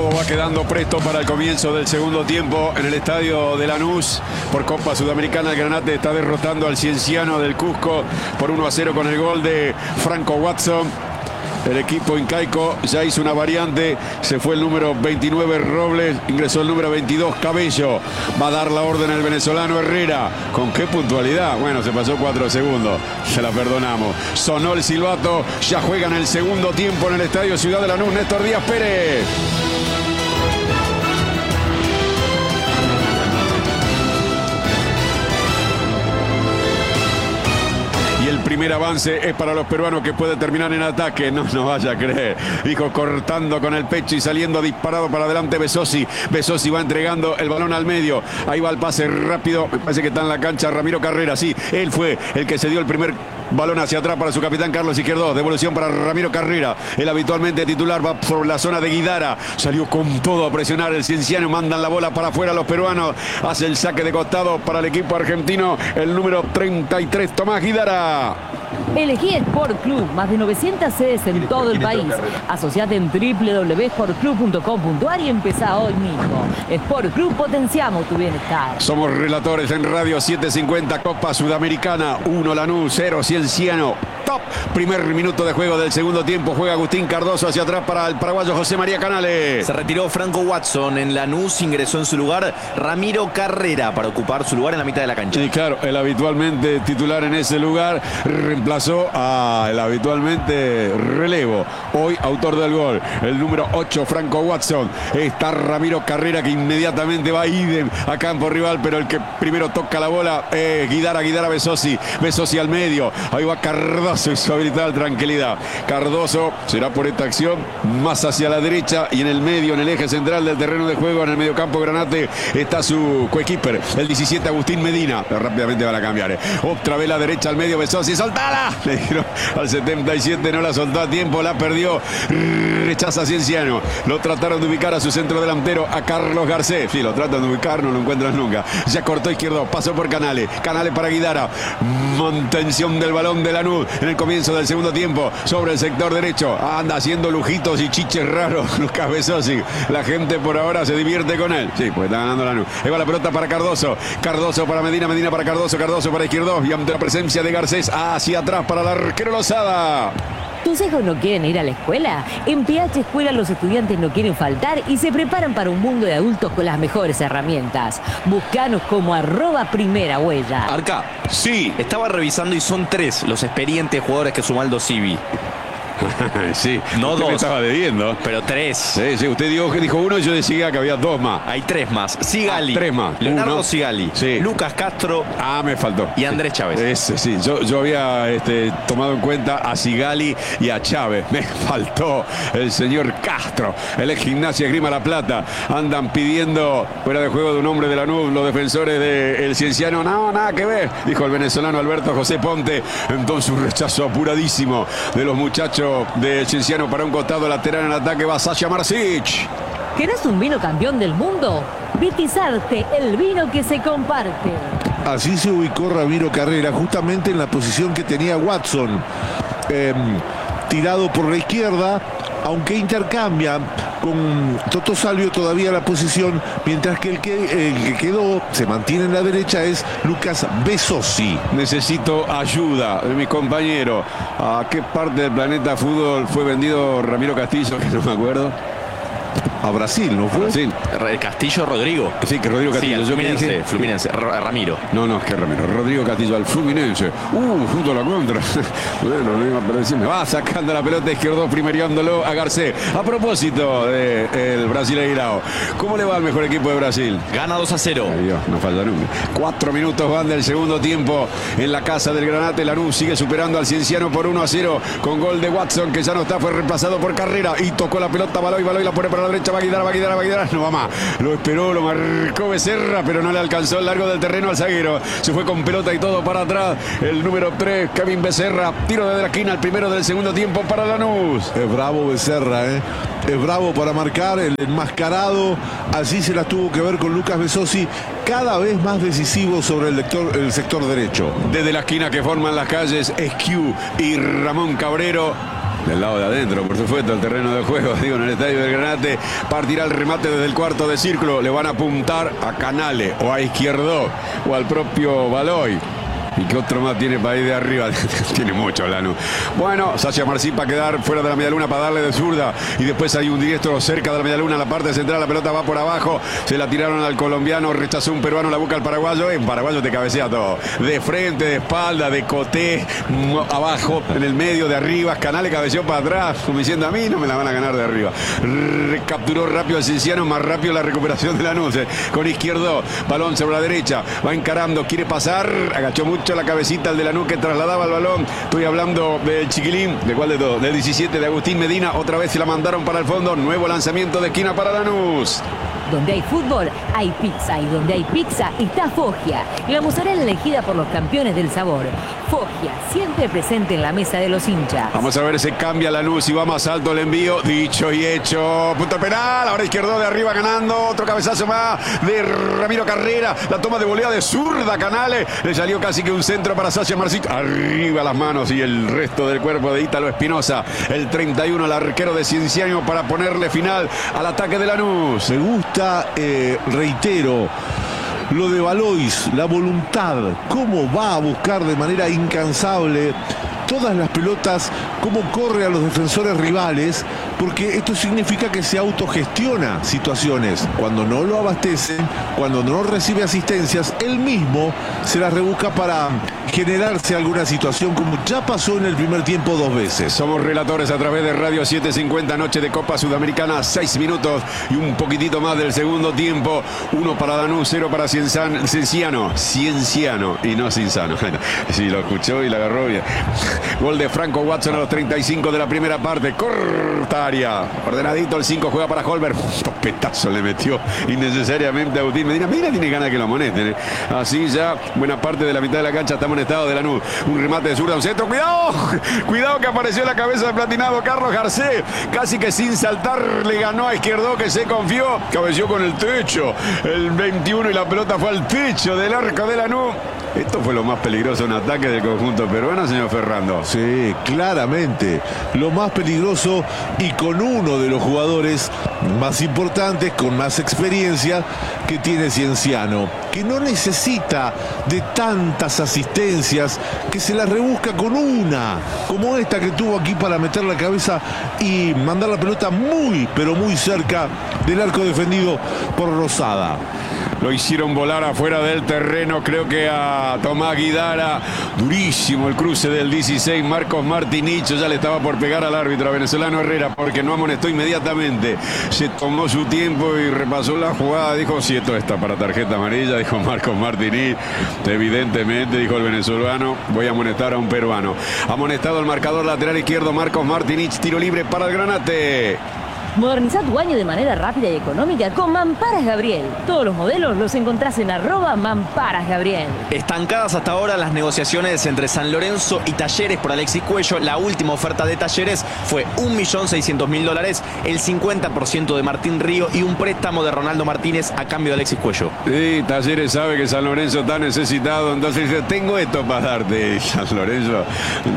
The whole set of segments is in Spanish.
Todo va quedando presto para el comienzo del segundo tiempo en el estadio de Lanús. Por Copa Sudamericana, el Granate está derrotando al Cienciano del Cusco por 1-0 con el gol de Franco Watson. El equipo incaico ya hizo una variante, se fue el número 29 Robles, ingresó el número 22 Cabello. Va a dar la orden el venezolano Herrera. ¿Con qué puntualidad? Bueno, se pasó 4 segundos, se la perdonamos. Sonó el silbato, ya juegan el segundo tiempo en el estadio Ciudad de Lanús. Néstor Díaz Pérez. Y el primer avance es para los peruanos, que puede terminar en ataque. No nos vaya a creer. Dijo, cortando con el pecho y saliendo disparado para adelante Besosi. Besosi va entregando el balón al medio. Ahí va el pase rápido. Me parece que está en la cancha Ramiro Carrera. Sí, él fue el que se dio el primer balón hacia atrás para su capitán Carlos Izquierdo. Devolución para Ramiro Carrera. El habitualmente titular va por la zona de Guidara. Salió con todo a presionar el Cienciano. Mandan la bola para afuera los peruanos. Hace el saque de costado para el equipo argentino. El número 33, Tomás Guidara. Elegí Sport Club, más de 900 sedes en todo el país. Asociate en www.sportclub.com.ar y empezá hoy mismo. Sport Club, potenciamos tu bienestar. Somos relatores en Radio 750, Copa Sudamericana. 1 Lanús, 0 Cienciano. Top. Primer minuto de juego del segundo tiempo. Juega Agustín Cardoso hacia atrás para el paraguayo José María Canales. Se retiró Franco Watson en Lanús. Ingresó en su lugar Ramiro Carrera para ocupar su lugar en la mitad de la cancha. Y claro, el habitualmente titular en ese lugar reemplazó al habitualmente relevo. Hoy autor del gol, el número 8, Franco Watson. Está Ramiro Carrera, que inmediatamente va idem a campo rival, pero el que primero toca la bola es Guidara Besosi. Besosi al medio. Ahí va Cardoso y su habilidad, tranquilidad. Cardoso será por esta acción más hacia la derecha y en el medio, en el eje central del terreno de juego, en el mediocampo Granate, está su coequiper, el 17 Agustín Medina. Pero rápidamente van a cambiar. Otra vez la derecha al medio, Besosi, ¡soltala! Le dieron al 77, no la soltó a tiempo, la perdió. Rechaza Cienciano. Lo trataron de ubicar a su centro delantero, a Carlos Garcés. Sí, lo tratan de ubicar, no lo encuentran nunca. Ya cortó izquierdo, pasó por Canales. Canales para Guidara. Mantención del balón de Lanús en el comienzo del segundo tiempo sobre el sector derecho. Anda haciendo lujitos y chiches raros Lucas Besosi. La gente por ahora se divierte con él. Sí, pues está ganando Lanús. Ahí va la pelota para Cardoso. Cardoso para Medina, Medina para Cardoso, Cardoso para Izquierdo. Y ante la presencia de Garcés, hacia atrás para el arquero Lozada. ¿Tus hijos no quieren ir a la escuela? En PH Escuela los estudiantes no quieren faltar y se preparan para un mundo de adultos con las mejores herramientas. Búscanos como @primerahuella. Arca, Sí. estaba revisando y son 3 los experientes jugadores que sumó Aldo Civi. Sí, No usted 2. me estaba debiendo. Pero 3. Sí, sí, usted dijo uno y yo decía que había 2 más. Hay 3 más. Sigali. 3 más. Leonardo Uno. Sigali. Sí. Lucas Castro Me faltó. y Andrés Chávez. Ese, sí, yo había tomado en cuenta a Sigali y a Chávez. Me faltó el señor Castro. El ex Gimnasia Esgrima La Plata. Andan pidiendo fuera de juego de un hombre de Lanús los defensores del Cienciano. No, nada que ver, dijo el venezolano Alberto José Ponte. Entonces un rechazo apuradísimo de los muchachos del Cienciano para un costado lateral en ataque. Va Sasha Marsic. ¿Querés un vino campeón del mundo? Vitizarte, el vino que se comparte. Así se ubicó Ramiro Carrera, justamente en la posición que tenía Watson, tirado por la izquierda, aunque intercambia con Toto Salvio todavía la posición, mientras que el que quedó, se mantiene en la derecha, es Lucas Besosi. Necesito ayuda de mis compañeros. ¿A qué parte del planeta fútbol fue vendido Ramiro Castillo? Que no me acuerdo. A Brasil, ¿no fue? Brasil. Castillo Rodrigo. Sí, que Rodrigo Sí, Castillo. al Yo me Fluminense. dije- Fluminense. Ramiro. No, es que Ramiro. Rodrigo Castillo al Fluminense. Junto a la contra. Bueno, no iba a perder. Me va sacando la pelota izquierdo, primeriándolo a Garcés. A propósito del Brasileirao, ¿cómo le va al mejor equipo de Brasil? Gana 2-0. Ay, Dios, no falla nunca. 4 minutos van del segundo tiempo en la casa del Granate. Lanús sigue superando al Cienciano por 1-0 con gol de Watson, que ya no está, fue reemplazado por Carrera y tocó la pelota, Baloy la pone para la derecha, va a Guidara, no va más. Lo esperó, lo marcó Becerra, pero no le alcanzó el largo del terreno al zaguero. Se fue con pelota y todo para atrás. El número 3, Kevin Becerra, tiro desde la esquina, el primero del segundo tiempo para Lanús. Es bravo Becerra, ¿eh? Es bravo para marcar, el enmascarado. Así se las tuvo que ver con Lucas Besosi, cada vez más decisivo sobre el sector derecho. Desde la esquina que forman las calles Esquiu y Ramón Cabrero. Del lado de adentro, por supuesto, el terreno de juego, digo, en el estadio del Granate. Partirá el remate desde el cuarto de círculo. Le van a apuntar a Canale o a Izquierdo o al propio Baloy. ¿Y qué otro más tiene para ir de arriba? Tiene mucho Lanús. Bueno, Sasha Marcín para quedar fuera de la medialuna para darle de zurda. Y después hay un diestro cerca de la medialuna, la parte central. La pelota va por abajo. Se la tiraron al colombiano. Rechazó un peruano, la busca al paraguayo. En paraguayo te cabecea todo. De frente, de espalda, de coté, abajo, en el medio, de arriba. Canales cabeceó para atrás. Como diciendo, a mí no me la van a ganar de arriba. Capturó rápido al Cienciano. Más rápido la recuperación de Lanús. Con Izquierdo. Balón sobre la derecha. Va encarando. Quiere pasar. Agachó mucho la cabecita al de Lanús que trasladaba el balón. Estoy hablando del chiquilín, ¿de cuál de todos? Del 17 de Agustín Medina. Otra vez se la mandaron para el fondo. Nuevo lanzamiento de esquina para Lanús. Donde hay fútbol, hay pizza. Y donde hay pizza, está Foggia. La mozzarella elegida por los campeones del sabor. Foggia, siempre presente en la mesa de los hinchas. Vamos a ver si cambia Lanús y va más alto el envío. Dicho y hecho. Punto penal. Ahora Izquierdo de arriba ganando. Otro cabezazo más de Ramiro Carrera. La toma de volea de zurda Canales. Le salió casi que un centro para Sasha Marcín. Arriba las manos y el resto del cuerpo de Ítalo Espinosa. El 31, el arquero de Cienciano para ponerle final al ataque de Lanús. Me gusta, reitero, lo de Balois, la voluntad, cómo va a buscar de manera incansable todas las pelotas, cómo corre a los defensores rivales, porque esto significa que se autogestiona situaciones. Cuando no lo abastecen, cuando no recibe asistencias, él mismo se las rebusca para generarse alguna situación, como ya pasó en el primer tiempo 2 veces. Somos relatores a través de Radio 750, noche de Copa Sudamericana, 6 minutos y un poquitito más del segundo tiempo. 1 para Lanús, 0 para Cienciano y no Cinzano. Sí, lo escuchó y lo agarró bien. Gol de Franco Watson a los 35 de la primera parte. Corta área. Ordenadito el 5, juega para Holberg. Petazo le metió innecesariamente a Agustín Medina. Mira, tiene ganas que lo amonesten. Así ya, buena parte de la mitad de la cancha está amonestado de Lanús. Un remate de zurda, un centro. ¡Cuidado! Cuidado que apareció la cabeza del platinado Carlos Garcés. Casi que sin saltar le ganó a Izquierdo, que se confió. Cabeció con el techo. El 21 y la pelota fue al techo del arco de Lanús. Esto fue lo más peligroso en ataque del conjunto peruano, señor Ferrando. Sí, claramente. Lo más peligroso y con uno de los jugadores más importantes, con más experiencia que tiene Cienciano, que no necesita de tantas asistencias, que se las rebusca con una, como esta que tuvo aquí para meter la cabeza y mandar la pelota muy, pero muy cerca del arco defendido por Rosada. Lo hicieron volar afuera del terreno, creo que a Tomás Guidara. Durísimo el cruce del 16, Marcos Martinicho. Ya le estaba por pegar al árbitro venezolano Herrera porque no amonestó inmediatamente. Se tomó su tiempo y repasó la jugada. Dijo, si esto está para tarjeta amarilla, dijo Marcos Martinicho. Evidentemente, dijo el venezolano, voy a amonestar a un peruano. Amonestado el marcador lateral izquierdo, Marcos Martinicho. Tiro libre para el Granate. Moderniza tu baño de manera rápida y económica con Mamparas Gabriel. Todos los modelos los encontrás en @Mamparasgabriel. Estancadas hasta ahora las negociaciones entre San Lorenzo y Talleres por Alexis Cuello. La última oferta de Talleres fue $1.600.000, el 50% de Martín Río y un préstamo de Ronaldo Martínez a cambio de Alexis Cuello. Sí, Talleres sabe que San Lorenzo está necesitado, entonces dice, tengo esto para darte. San Lorenzo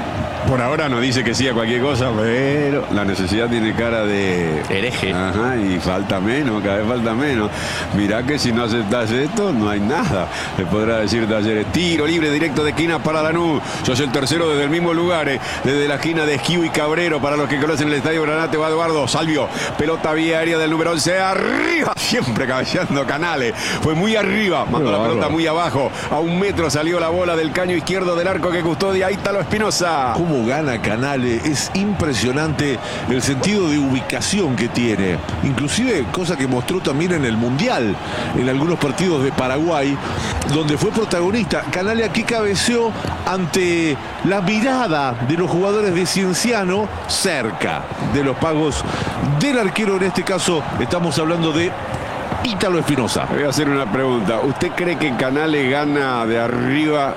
por ahora no dice que sí a cualquier cosa, pero la necesidad tiene cara de hereje. Ajá, y falta menos, cada vez falta menos. Mirá que si no aceptás esto, no hay nada. Le podrá decir Talleres. Tiro libre directo de esquina para Lanús. Sos el tercero desde el mismo lugar, desde la esquina de Esquiu y Cabrero. Para los que conocen el estadio Granate, va Eduardo Salvio. Pelota vía aérea del número 11. Arriba, siempre cabeceando Canales. Fue muy arriba, mandó la pelota muy abajo. A 1 metro salió la bola del caño izquierdo del arco que custodia Ítalo Espinosa. ¿Cómo gana Canales? Es impresionante el sentido de ubicación que tiene, inclusive cosa que mostró también en el Mundial, en algunos partidos de Paraguay, donde fue protagonista. Canales aquí cabeceó ante la mirada de los jugadores de Cienciano, cerca de los pagos del arquero. En este caso estamos hablando de Ítalo Espinosa. Voy a hacer una pregunta. ¿Usted cree que Canales gana de arriba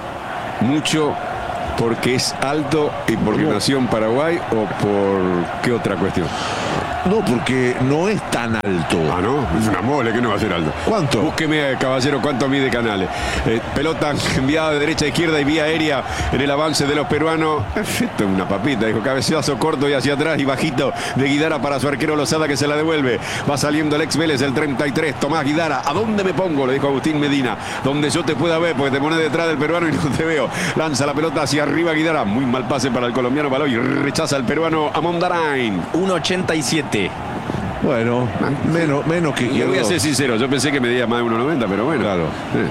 mucho porque es alto y porque nació en Paraguay, o por qué otra cuestión? No, porque no es tan alto. Ah, no, es una mole, que no va a ser alto. ¿Cuánto? Búsqueme, caballero, cuánto mide Canales. Pelota enviada de derecha a izquierda y vía aérea en el avance de los peruanos. Esto es una papita, dijo, cabezazo corto y hacia atrás y bajito de Guidara para su arquero Lozada, que se la devuelve. Va saliendo el ex Vélez, el 33, Tomás Guidara. ¿A dónde me pongo?, le dijo Agustín Medina. Donde yo te pueda ver, porque te pones detrás del peruano y no te veo. Lanza la pelota hacia arriba Guidara. Muy mal pase para el colombiano Baloy. Rechaza al peruano Amondarain. 1,87. Bueno, menos que Yo voy a ser sincero, yo pensé que medía más de 1,90, pero bueno. Claro.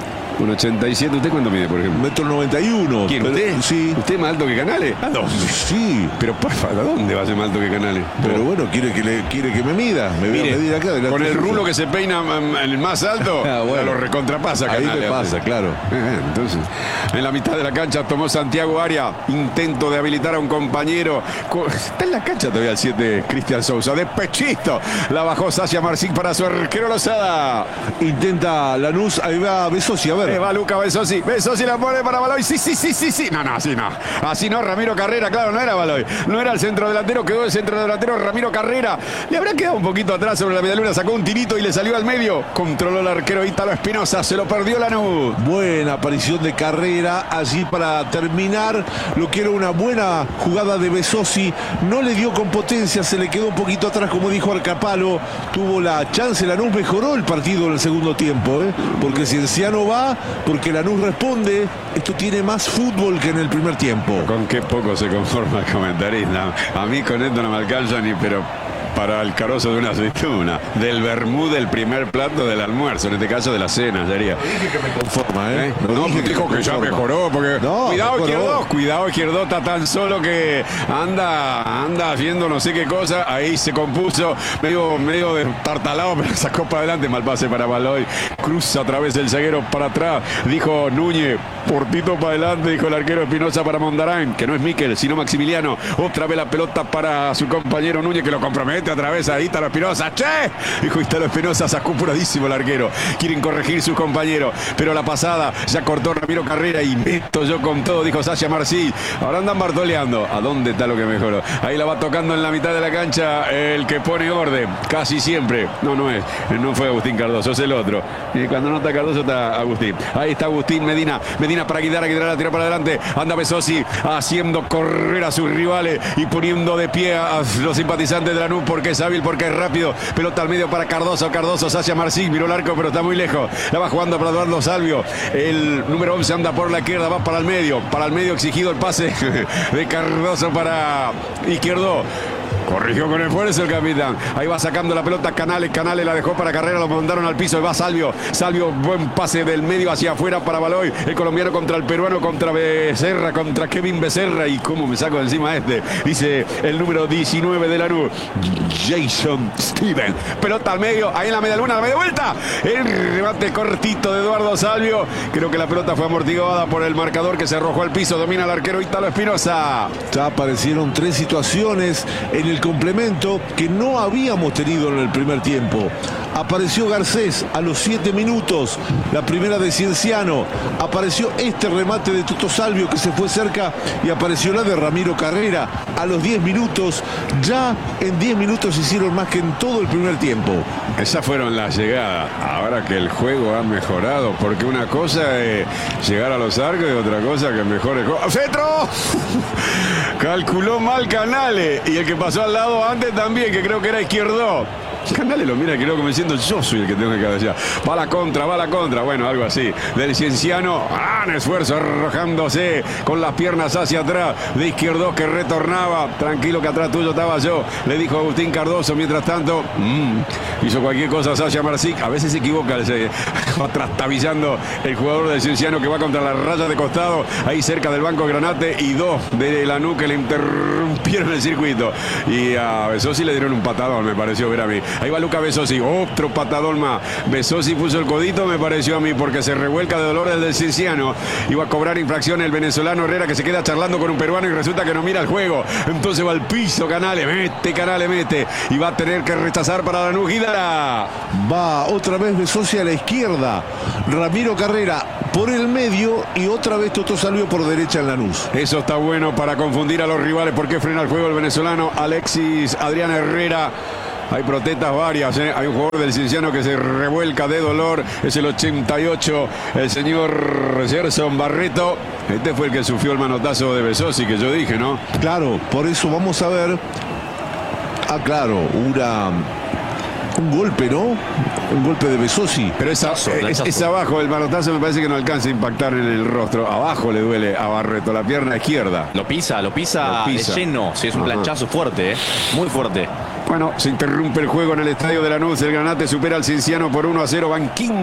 1,87. ¿Usted cuánto mide, por ejemplo? 1,91 m. ¿Quién, usted? Sí. ¿Usted es más alto que Canales? ¿A dónde? Sí. Pero porfa, ¿a dónde va a ser más alto que Canales? Pero bueno, quiere que me mida. Me voy a medir acá. Con el rulo que se peina el más alto, bueno. lo recontrapasa Canales. Ahí me pasa, claro. Entonces, en la mitad de la cancha tomó Santiago Aria. Intento de habilitar a un compañero. Está en la cancha todavía el 7, Cristian Sousa. De pechito. La bajó Sacha Marcín para su arquero Lozada. Intenta Lanús. Ahí va Besosi, a ver. Va Luca Besosi. Besosi la pone para Baloy. Sí. No, así no. Así no, Ramiro Carrera, claro, no era Baloy. No era el centro delantero, quedó el centro delantero Ramiro Carrera. Le habrá quedado un poquito atrás sobre la medialuna, sacó un tirito y le salió al medio. Controló el arquero Ítalo Espinosa, se lo perdió Lanús. Buena aparición de Carrera allí para terminar lo que era una buena jugada de Besosi. No le dio con potencia, se le quedó un poquito atrás, como dijo Arcapalo. Tuvo la chance, Lanús mejoró el partido en el segundo tiempo, porque Cienciano va, porque Lanús responde. Esto tiene más fútbol que en el primer tiempo. Con qué poco se conforma el comentarista. A mí con esto no me alcanza ni, pero para el carozo de una aceituna, del vermú del primer plato del almuerzo, en este caso de la cena, sería. Dije que me conforma, No, pues dijo que ya mejoró, porque no, cuidado Izquierdo, está tan solo que anda haciendo no sé qué cosa, ahí se compuso, medio destartalado, pero sacó para adelante, mal pase para Baloy, cruza a través del zaguero para atrás, dijo Núñez, portito para adelante, dijo el arquero Espinosa para Mondarán, que no es Miquel, sino Maximiliano, otra vez la pelota para su compañero Núñez, que lo compromete. Otra vez a Ítalo Espinosa. ¡Che! Dijo Ítalo Espinosa, sacó apuradísimo el arquero. Quieren corregir sus compañeros, pero la pasada ya cortó Ramiro Carrera y meto yo con todo, dijo Sacha Marcí. Ahora andan bartoleando. ¿A dónde está lo que mejoró? Ahí la va tocando en la mitad de la cancha el que pone orden. Casi siempre. No fue Agustín Cardoso, es el otro. Y cuando no está Cardoso está Agustín. Ahí está Agustín Medina. Medina para Guidara la tira para adelante. Anda Besosi haciendo correr a sus rivales y poniendo de pie a los simpatizantes de Lanús, porque es hábil, porque es rápido. Pelota al medio para Cardoso. Sacha Marcín, miró el arco, pero está muy lejos. La va jugando para Eduardo Salvio. El número 11 anda por la izquierda, va para el medio. Para el medio exigido el pase de Cardoso para Izquierdo. Corrigió con esfuerzo el capitán. Ahí va sacando la pelota Canales la dejó para Carrera, lo mandaron al piso. Y va Salvio, buen pase del medio hacia afuera para Baloy. El colombiano contra el peruano, contra Becerra, contra Kevin Becerra. Y cómo me saco de encima dice el número 19 de Lanús, Jason Steven. Pelota al medio, ahí en la media luna, la media vuelta. El remate cortito de Eduardo Salvio. Creo que la pelota fue amortiguada por el marcador, que se arrojó al piso. Domina el arquero Ítalo Espinosa. Ya aparecieron 3 situaciones en el complemento que no habíamos tenido en el primer tiempo. Apareció Garcés a los 7 minutos, la primera de Cienciano. Apareció este remate de Toto Salvio, que se fue cerca, y apareció la de Ramiro Carrera a los 10 minutos. Ya en 10 minutos hicieron más que en todo el primer tiempo. Esas fueron las llegadas. Ahora que el juego ha mejorado, porque una cosa es llegar a los arcos y otra cosa que mejore el juego. ¡Fetro! Calculó mal Canales, y el que pasó al lado antes también, que creo que era Izquierdo. Canales lo mira, creo que me siento yo soy el que tengo que cabecear. Va la contra. Bueno, algo así. Del Cienciano, gran esfuerzo, arrojándose con las piernas hacia atrás. De Izquierdo, que retornaba. Tranquilo, que atrás tuyo estaba yo, le dijo Agustín Cardoso. Mientras tanto, hizo cualquier cosa Sacha Marcín. A veces se equivoca, va trastabillando el jugador del Cienciano, que va contra la raya de costado, ahí cerca del banco Granate, y 2 de Lanús que le interrumpieron el circuito. Y a Besosi le dieron un patadón, me pareció ver a mí. Ahí va Luca Besosi, otro patadón más. Besosi puso el codito, me pareció a mí, porque se revuelca de dolor el del Cienciano. Iba a cobrar infracción el venezolano Herrera, que se queda charlando con un peruano y resulta que no mira el juego. Entonces va al piso Canales, mete. Y va a tener que rechazar para Lanús. Guidara. Va otra vez Besosi a la izquierda. Ramiro Carrera por el medio y otra vez Toto Salvio por derecha en Lanús. Eso está bueno para confundir a los rivales. ¿Por qué frena el juego el venezolano Alexis Adrián Herrera? Hay protestas varias, ¿eh? Hay un jugador del Cienciano que se revuelca de dolor. Es el 88, el señor Gerson Barreto. Este fue el que sufrió el manotazo de Besosi, que yo dije, ¿no? Claro, por eso vamos a ver. Ah, claro, un golpe, ¿no? Un golpe de Besosi. Pero es abajo, el manotazo me parece que no alcanza a impactar en el rostro. Abajo le duele a Barreto, la pierna izquierda. Lo pisa de lleno. Sí, es un planchazo fuerte, muy fuerte. Bueno, se interrumpe el juego en el estadio de Lanús. El Granate supera al Cienciano por 1-0. Van 15.